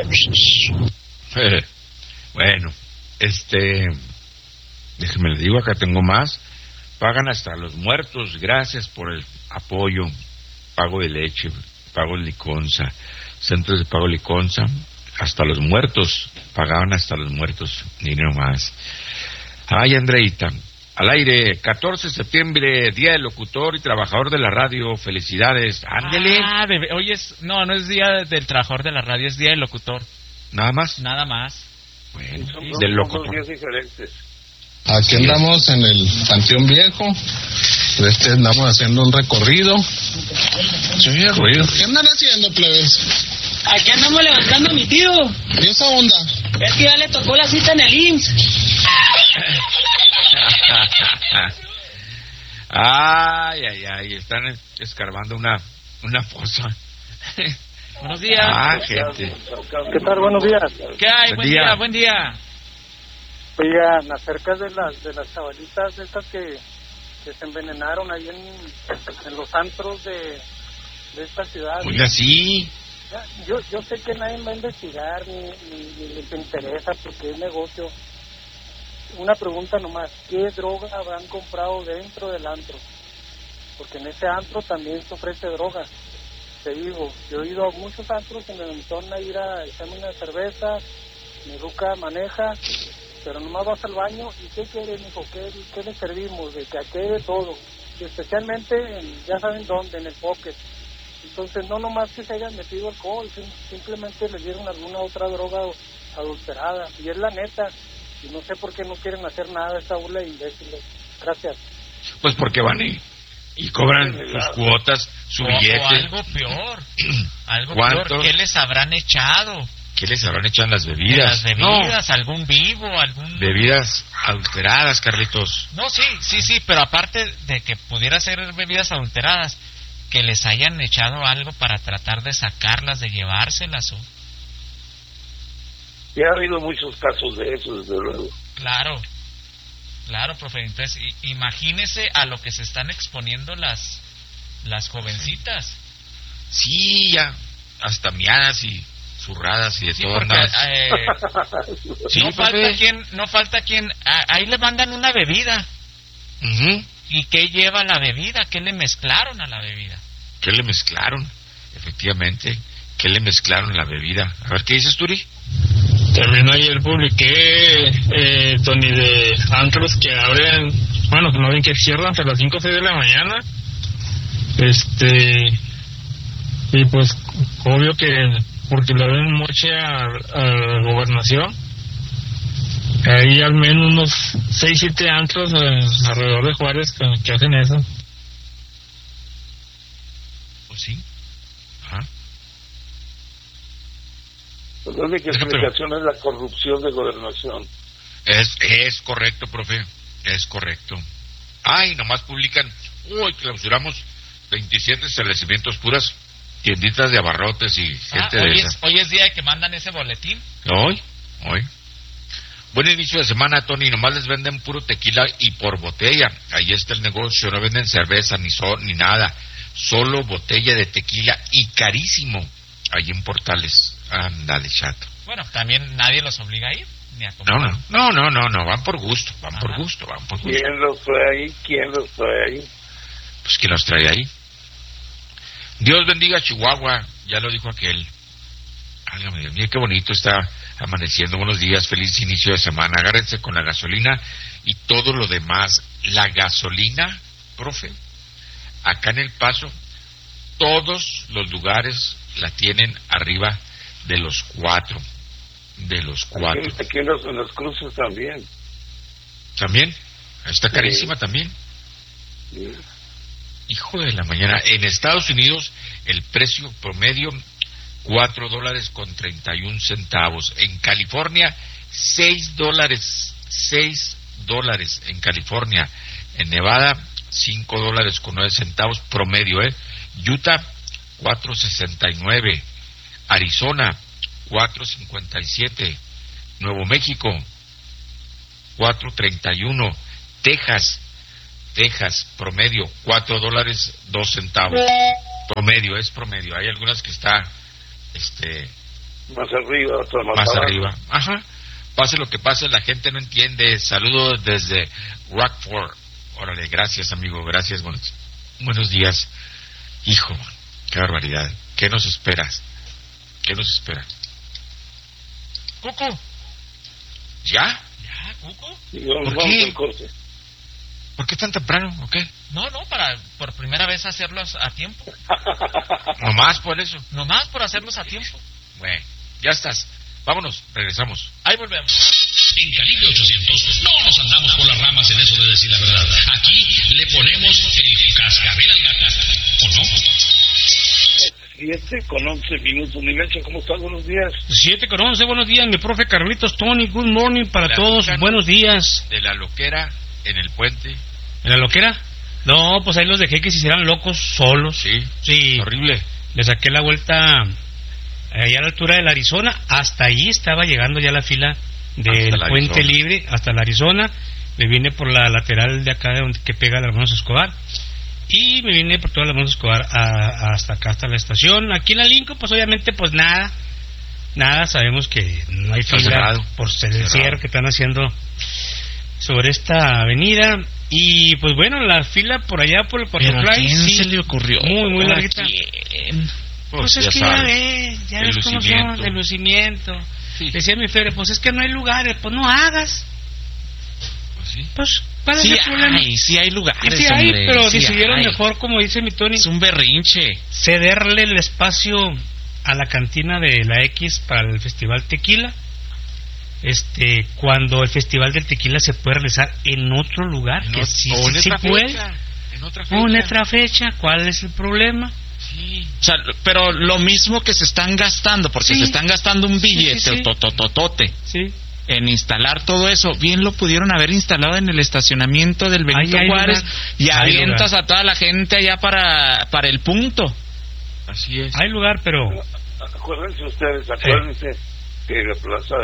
Bueno, déjeme le digo, acá tengo más. Pagan hasta los muertos, gracias por el apoyo. Pago de leche, pago de liconza, centros de pago de liconza, hasta los muertos, pagaban hasta los muertos, ni no más. Ay, Andreita, al aire, 14 de septiembre, Día del Locutor y Trabajador de la Radio, felicidades, ándele. Hoy no es Día del Trabajador de la Radio, es Día del Locutor. ¿Nada más? Nada más. Bueno, del locutor. Son días diferentes. Aquí andamos en el Panteón Viejo, andamos haciendo un recorrido. Se oye ruido. ¿Qué andan haciendo, plebes? Aquí andamos levantando a mi tío. ¿Y esa onda? Es que ya le tocó la cita en el IMSS. Ay, están escarbando una fosa. Buenos días. Gente. ¿Qué tal? Buenos días. ¿Qué hay? Buen día. Oigan, acerca de las chavalitas estas que se envenenaron ahí en los antros de esta ciudad. Oiga, sí. Yo sé que nadie va a investigar ni les interesa porque es negocio. Una pregunta nomás, ¿qué droga habrán comprado dentro del antro? Porque en ese antro también se ofrece droga. Te digo, yo he ido a muchos antros y me invitaron a ir a echarme una cerveza, mi ruca maneja, pero nomás vas al baño y ¿qué quiere, mijo? ¿Qué le servimos? De que aquí hay de todo, y especialmente ya saben dónde, en el pocket. Entonces no nomás que se hayan metido alcohol, simplemente les dieron alguna otra droga adulterada, y es la neta, y no sé por qué no quieren hacer nada esta burla de imbéciles. Gracias. Pues porque van y cobran sus cuotas, su billete. O algo peor, peor, ¿qué les habrán echado? ¿Qué les habrán echado en las bebidas? Algún vivo, bebidas adulteradas, Carlitos. No, sí, pero aparte de que pudiera ser bebidas adulteradas, que les hayan echado algo para tratar de sacarlas, de llevárselas o... Ya ha habido muchos casos de eso, desde luego. Claro, profe. Entonces, imagínese a lo que se están exponiendo las jovencitas. Sí, ya, hasta miadas y zurradas y de todo. Sí, no falta quien ahí le mandan una bebida. Uh-huh. ¿Y qué lleva la bebida? ¿Qué le mezclaron a la bebida? ¿Qué le mezclaron? Efectivamente, ¿qué le mezclaron a la bebida? A ver, ¿qué dices, Turi? También ayer publiqué, Tony, de antros que abren, bueno, no ven que cierran hasta las 5 o 6 de la mañana. Y pues, obvio que porque le den moche a la gobernación. Hay al menos unos 6-7 antros alrededor de Juárez que hacen eso. Pues sí. Ajá. Pues la única explicación es la corrupción de gobernación. Es correcto, profe. Es correcto. Ay, nomás publican, clausuramos 27 establecimientos, puras tienditas de abarrotes y gente de esa. Hoy es día de que mandan ese boletín. Hoy. Buen inicio de semana, Tony. Nomás les venden puro tequila y por botella. Ahí está el negocio. No venden cerveza ni nada. Solo botella de tequila y carísimo. Ahí en Portales. Ándale, chato. Bueno, también nadie los obliga a ir ni a comprar. No. Van por gusto. Van por gusto. ¿Quién los trae ahí? Pues ¿quién los trae ahí? Dios bendiga a Chihuahua. Ya lo dijo aquel. Álgame Dios mío, qué bonito está amaneciendo. Buenos días, feliz inicio de semana. Agárrense con la gasolina y todo lo demás. La gasolina, profe, acá en El Paso, todos los lugares la tienen arriba de los cuatro. Aquí en las cruces también. ¿También? Está carísima también. Sí. Hijo de la mañana. En Estados Unidos el precio promedio $4.31. En California $6 en California. En Nevada $5.09 promedio, Utah $4.69. Arizona $4.57. Nuevo México $4.31. Texas promedio $4.02. Promedio, es promedio. Hay algunas que está más arriba, otras más arriba. Ajá. Pase lo que pase, la gente no entiende. Saludos desde Rockford. Órale, gracias amigo, gracias. Buenos días. Hijo, qué barbaridad. ¿Qué nos esperas? ¿Qué nos espera? ¿Cuco? ¿Ya, Cuco? ¿Por qué? ¿Por qué tan temprano? ¿O qué? No, para por primera vez hacerlos a tiempo. ¿Nomás por eso? Nomás por hacerlos a tiempo. Bueno, ya estás. Vámonos, regresamos. Ahí volvemos. En Calibre 800 no nos andamos por las ramas en eso de decir la verdad. Aquí le ponemos el cascabel al gato. ¿O no? 7:11. Nivelcha, ¿cómo estás? Buenos días. 7:11, buenos días, mi profe Carlitos Tony. Good morning para todos, buenos días. De la loquera en el puente. ¿En la loquera? No, pues ahí los dejé que se hicieran locos solos. Sí. Horrible. Le saqué la vuelta allá a la altura del Arizona. Hasta allí estaba llegando ya la fila del puente libre hasta el Arizona. Me vine por la lateral de acá de donde que pega a Hermanos Escobar. Y me vine por toda la Hermanos Escobar hasta acá, hasta la estación. Aquí en la Lincoln, pues obviamente, pues nada. Sabemos que no hay fila por ser el cierre que están haciendo sobre esta avenida. Y pues bueno, la fila por allá por el Cuatrofly. ¿A quién se le ocurrió? Muy larguita. Pues es que ya ves cómo son, de lucimiento. Sí. Decía mi Fere, pues es que no hay lugares, pues no hagas. Pues ¿cuál es el problema? Sí hay lugares, sí hay, pero decidieron mejor, como dice mi Tony, es un berrinche, cederle el espacio a la cantina de la X para el Festival Tequila. Cuando el Festival del Tequila se puede realizar en otro lugar, que sí puede, en otra fecha. ¿Cuál es el problema? Sí. O sea, pero lo mismo que se están gastando, porque se están gastando un billete totototote en instalar todo eso, bien lo pudieron haber instalado en el estacionamiento del Benito Juárez y avientas a toda la gente allá para el punto. Así es. Hay lugar, pero acuérdense que la plaza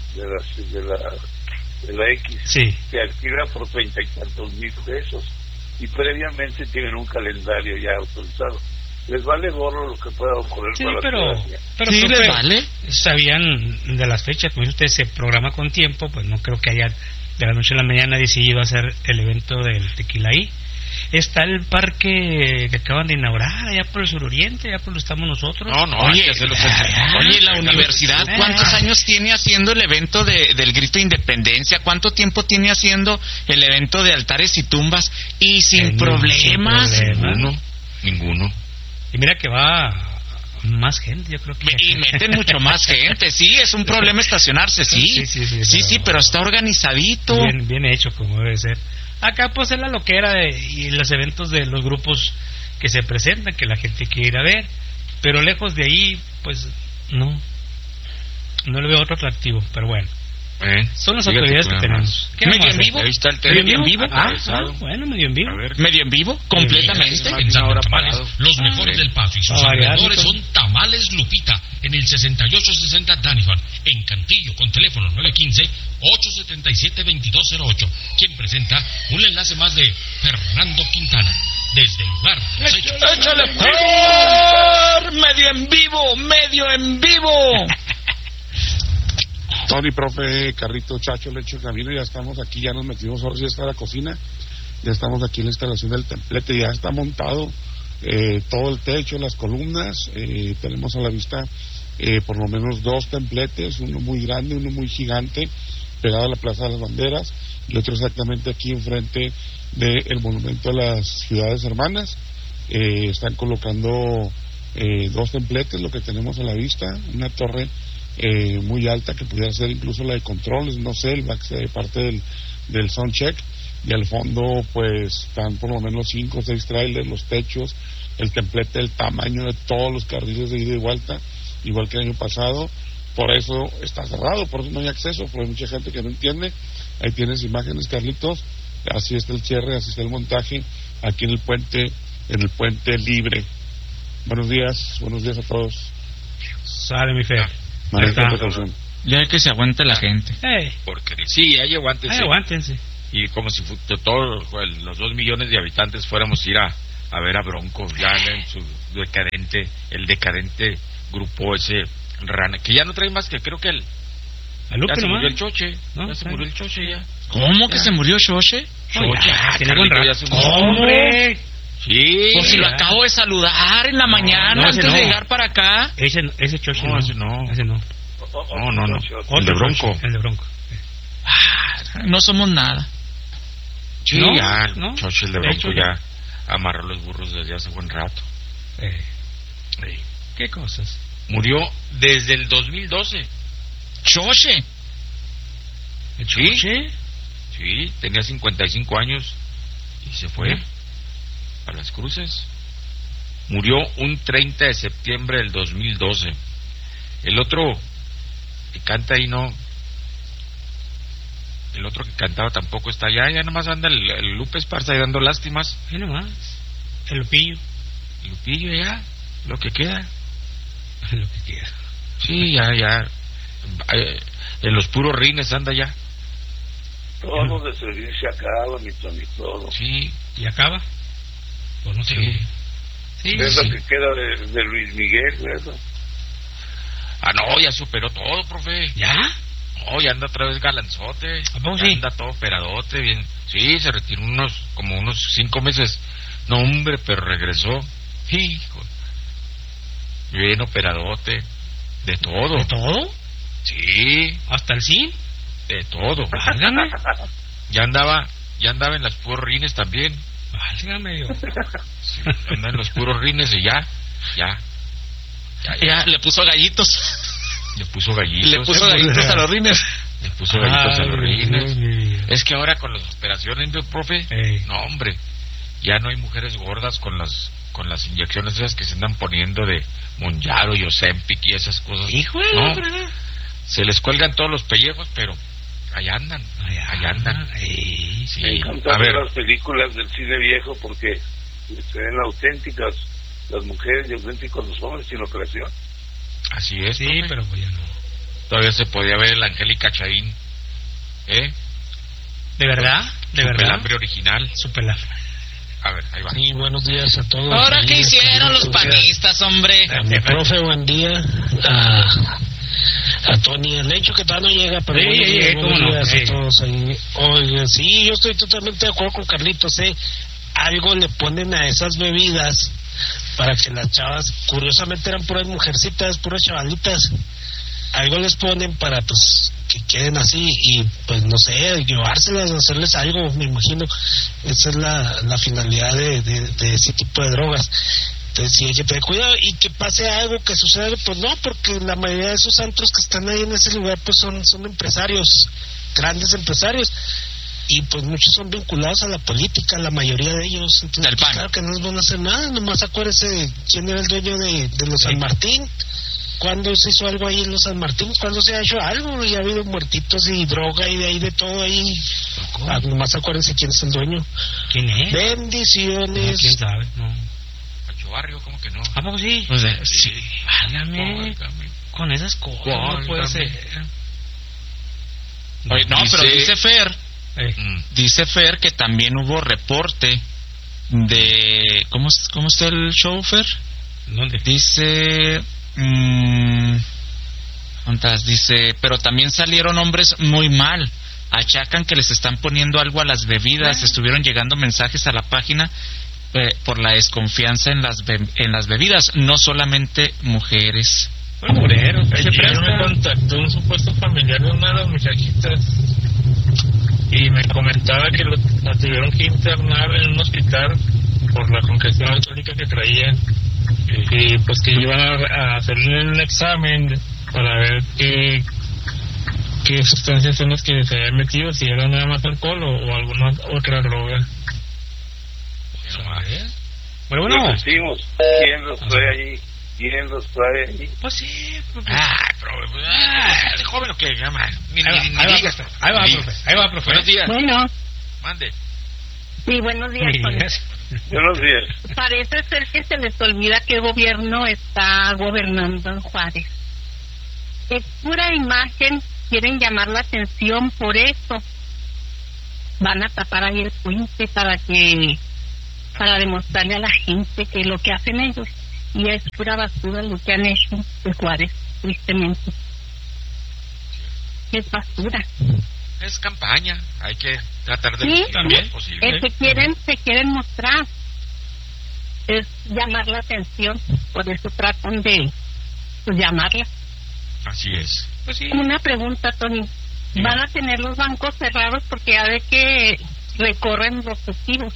de la X se alquila por 30 y tantos mil pesos y previamente tienen un calendario ya autorizado. Les vale gorro lo que pueda ocurrir pero sí les vale. Sabían de las fechas, como usted se programa con tiempo, pues no creo que haya de la noche a la mañana decidido hacer el evento del Tequila ahí. Está el parque que acaban de inaugurar allá por el suroriente, allá por donde estamos nosotros. Oye, la universidad, ¿cuántos años tiene haciendo el evento del Grito de Independencia? ¿Cuánto tiempo tiene haciendo el evento de altares y tumbas? Y sin problemas. Ninguno. Y mira que va más gente, yo creo que. Y meten mucho más gente, sí, es un problema estacionarse, sí, pero está organizadito. Bien hecho, como debe ser. Acá pues es la loquera y los eventos de los grupos que se presentan, que la gente quiere ir a ver, pero lejos de ahí, pues no le veo otro atractivo, pero bueno. Son las autoridades que tenemos. ¿Medio en vivo? ¿Medio en vivo? Bueno, medio en vivo. ¿Medio en vivo? Completamente. Los mejores del PAF y sus alrededores son Tamales Lupita en el 6860 Danifan, en Cantillo, con teléfono 915-877-2208. Quien presenta un enlace más de Fernando Quintana. Desde el lugar. ¡Échale medio en vivo! Tony, profe, Carrito, Chacho, Lecho, Camilo, ya estamos aquí, ya nos metimos ahora sí hasta la cocina, ya estamos aquí en la instalación del templete, ya está montado todo el techo, las columnas, tenemos a la vista por lo menos 2 templetes, uno muy grande, uno muy gigante, pegado a la Plaza de las Banderas, y otro exactamente aquí enfrente del Monumento a las Ciudades Hermanas. Están colocando 2 templetes, lo que tenemos a la vista, una torre muy alta que pudiera ser incluso la de controles, no sé, el back, parte del soundcheck, y al fondo pues están por lo menos 5 o 6 trailers, los techos, el templete, el tamaño de todos los carriles de ida y vuelta, igual que el año pasado. Por eso está cerrado, por eso no hay acceso, porque hay mucha gente que no entiende. Ahí tienes imágenes, Carlitos, así está el cierre, así está el montaje aquí en el puente libre. Buenos días a todos. Sale mi fe. Ya que se aguante la gente. Porque sí, ahí aguántense. Aguántense. Y como si todos los 2 millones de habitantes fuéramos a ir a ver a Bronco ya en su decadente grupo ese Rana, que ya no trae más que creo que ya se murió el Choche, ¿no? Ya se murió el Choche ya. ¿Cómo que se murió Choche? ¡Hombre! Sí. Pues si lo acabo de saludar en la mañana antes de llegar para acá. Ese Choche no. Ese no. No. El de Bronco. No somos nada. Sí, ya, el Choche, el de Bronco ya amarró los burros desde hace buen rato. ¿Qué cosas? Murió desde el 2012. ¿Choche? ¿El Choche? Sí, tenía 55 años y se fue a las cruces. Murió un 30 de septiembre del 2012. El otro que canta ahí no. El otro que cantaba tampoco está allá. Ya nomás anda el Lupe Esparza ahí dando lástimas. ¿Qué nomás? El Lupillo. El Lupillo ya, lo que queda. Lo que queda. Sí, ya. En los puros rines anda ya. Todos los de servicio acaban y todo. Sí. ¿Y acaba? Pues no sé. Sí. Es lo que queda de Luis Miguel, ¿verdad? No, ya superó todo, profe. ¿Ya? No, ya anda otra vez galanzote. ¿A sí? Anda todo operadote, bien. Sí, se retiró como unos 5 meses. No, hombre, pero regresó. Hijo. Bien operadote. De todo. ¿De todo? Sí. ¿Hasta el sí? De todo. Válgame. Ya andaba en los puros rines también. Válgame yo. Sí, anda en los puros rines y ya. Ya, le puso gallitos. Le puso gallitos. Le puso gallitos a los rines. Le puso gallitos a los rines. Es que ahora con las operaciones, profe, no, hombre, ya no hay mujeres gordas con las inyecciones esas que se andan poniendo de Monjaro y Ozempic y esas cosas. Híjole, no, se les cuelgan todos los pellejos, pero allá andan. Sí. Me encantan las películas del cine viejo porque se ven auténticas las mujeres y auténticos los hombres sin operación. Así es. Sí, profe. Pero pues ya no. Todavía se podía ver el Angélica Chaín. ¿De verdad? ¿De verdad? Su pelambre original. Su pelambre. A ver, ahí va. Sí, buenos días a todos. ¿Ahora qué hicieron los panistas, hombre? Profe, buen día. A Tony, el hecho que todavía no llega, pero buenos días a todos ahí. Oye, sí, yo estoy totalmente de acuerdo con Carlitos, algo le ponen a esas bebidas para que las chavas, curiosamente eran puras mujercitas, puras chavalitas, algo les ponen para pues que queden así y pues no sé, llevárselas, hacerles algo, me imagino. Esa es la finalidad de ese tipo de drogas. Entonces sí hay que tener cuidado y que pase algo, que suceda, pues no, porque la mayoría de esos antros que están ahí en ese lugar pues son empresarios, grandes empresarios, y pues muchos son vinculados a la política, la mayoría de ellos. Entonces, pues, claro que no les van a hacer nada. Nomás acuérdese quién era el dueño de los San Martín. ¿Cuándo se hizo algo ahí en los San Martín? ¿Cuándo se ha hecho algo? Y ha habido muertitos y droga y de ahí de todo ahí. Nomás acuérdense quién es el dueño. ¿Quién es? Bendiciones. No, ¿quién sabe? No. Barrio, ¿cómo que no? ¿A poco sí? Pues sí. Válgame. Con esas cosas no puede ser. Oye, no, pero dice Fer que también hubo reporte de ¿cómo está el show, Fer? ¿Dónde? Dice dice, pero también salieron hombres muy mal. Achacan que les están poniendo algo a las bebidas. Estuvieron llegando mensajes a la página por la desconfianza en las bebidas, no solamente mujeres. Ayer me contactó un supuesto familiar de una de las muchachitas y me comentaba que la tuvieron que internar en un hospital por la congestión alcohólica que traía y pues que iban a hacerle un examen para ver qué sustancias son las que se habían metido, si era nada más alcohol o alguna otra droga. Bueno. Decimos, ¿quién los trae allí? ¿Quién los trae allí? Pues sí. Este joven lo que llama. Ahí va, profe. Buenos días. Bueno. Mande. Sí, buenos días. Buenos días. Parece ser que se les olvida qué gobierno está gobernando en Juárez. Es pura imagen, quieren llamar la atención por eso. Van a tapar ahí el puente para demostrarle a la gente que lo que hacen ellos, y es pura basura lo que han hecho de Juárez, tristemente. Es basura. Es campaña, hay que tratar de sí, también posible. Se quieren mostrar, es llamar la atención, por eso tratan de llamarla. Así es. Pues sí. Una pregunta, Tony. ¿Van a tener los bancos cerrados porque ya ve que recorren los festivos?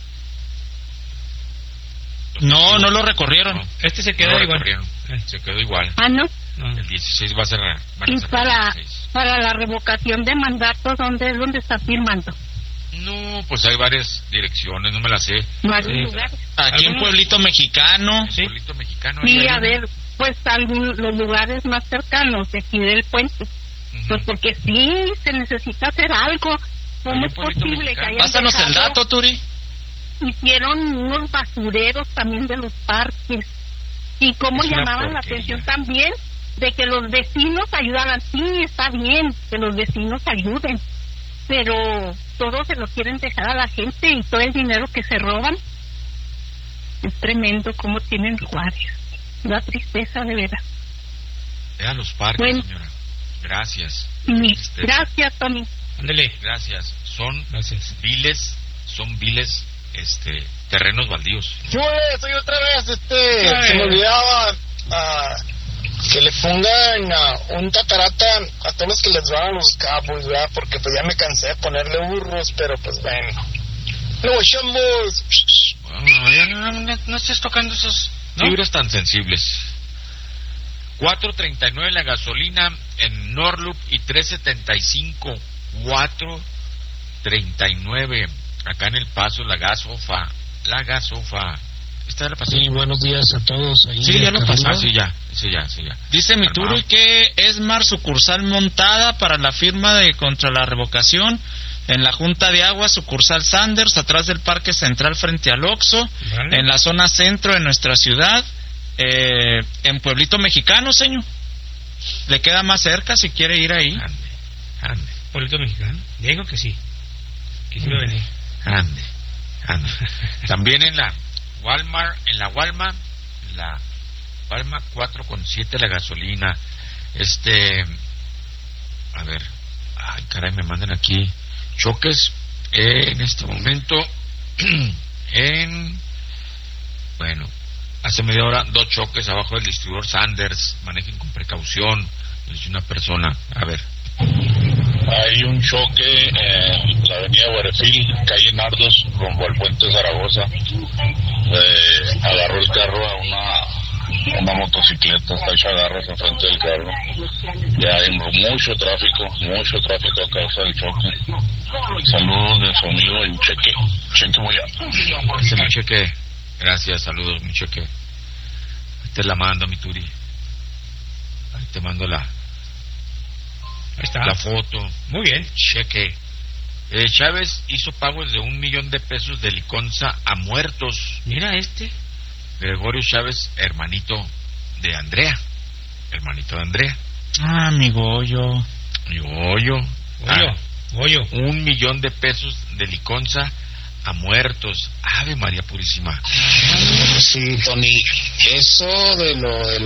No lo recorrieron. No, este se quedó igual. Se quedó igual. Ah, ¿no? El 16 va a cerrar. Y para la revocación de mandato, ¿dónde está firmando? No, pues hay varias direcciones, no me las sé. No hay lugares. Aquí en Pueblito Mexicano. Sí. Pueblito Mexicano. Sí, a ver, pues los lugares más cercanos de aquí del puente. Pues porque sí, se necesita hacer algo. ¿Cómo es posible que hayan Pásanos el dato, Turi. Hicieron unos basureros también de los parques. Y cómo llamaban la atención también de que los vecinos ayudaran. Sí, está bien que los vecinos ayuden, pero todo se lo quieren dejar a la gente y todo el dinero que se roban. Es tremendo cómo tienen Juárez. Da tristeza, de veras. Vean los parques, señora. Gracias. Gracias, Tony. Ándele. Gracias. Son viles terrenos baldíos. Yo soy otra vez, se me olvidaba que le pongan un tatarata a todos los que les van a los cabos, ¿verdad? Porque pues ya me cansé de ponerle burros, pero pues bueno. Luego echamos. No estés tocando esos fibras tan sensibles. 4.39 la gasolina en Norloop y 3.75. 4.39 acá en El Paso, la gasofa. ¿Esta la pasó? Sí, buenos días a todos. Ahí sí, ya lo pasó. Sí, ya. Dice mi Turi que Esmar, sucursal montada para la firma contra la revocación en la Junta de Agua, sucursal Sanders, atrás del Parque Central frente al Oxxo, vale. En la zona centro de nuestra ciudad, en Pueblito Mexicano, señor. Le queda más cerca si quiere ir ahí. Ande. Pueblito Mexicano. Digo que sí. Que sí va a venir. Ande. También en la Walmart, la Walmart 4.7 la gasolina. A ver, ay caray, me mandan aquí choques en este momento. Bueno, hace media hora 2 choques abajo del distribuidor Sanders. Manejen con precaución, dice una persona. A ver. Hay un choque en la avenida Guarefil, calle Nardos, rumbo al puente Zaragoza. Agarró el carro a una motocicleta, está hecha garras enfrente del carro. Ya hay mucho tráfico a causa del choque. Saludos de su amigo el Cheque Moya. Ese mi Cheque, gracias, saludos mi Cheque. Te la mando, mi Turi. Ahí te mando la foto. Muy bien. Cheque. Chávez hizo pagos de $1 million de Liconza a muertos. Mira Gregorio Chávez, hermanito de Andrea. Ah, mi Goyo. Goyo. $1 million de Liconza a muertos. Ave María Purísima. Sí, Tony, eso de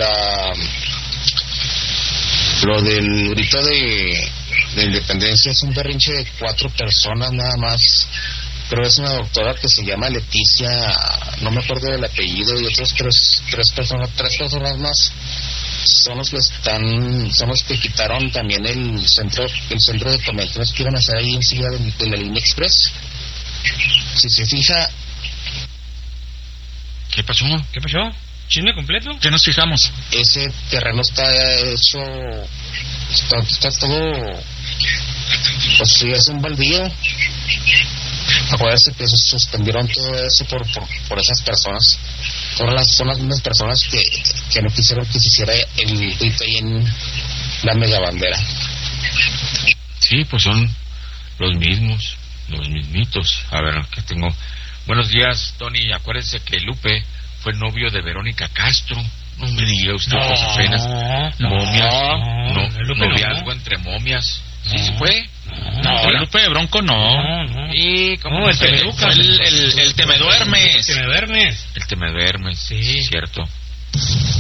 lo del grito de independencia es un berrinche de 4 personas nada más. Pero es una doctora que se llama Leticia, no me acuerdo del apellido, y otros tres personas más son los que quitaron también el centro de convenciones que iban a hacer ahí encima de la línea express. Si se fija. ¿Qué pasó? ¿Chisme completo? ¿Qué nos fijamos? Ese terreno está hecho, está todo, pues sí, es un baldío. Acuérdense que suspendieron todo eso por esas personas. Son las mismas personas que no quisieron que se hiciera el rito ahí en la mega bandera. Sí, pues son los mismitos. A ver, que tengo. Buenos días, Tony. Acuérdese que Lupe fue novio de Verónica Castro. No me diga usted cosas fenas. Momias. Noviazgo entre momias. ¿Sí se fue? No, Lupe de Bronco no. ¿Y cómo el Temeducas? El Temeduermes. El Temeduermes. El Temeduermes, sí, cierto.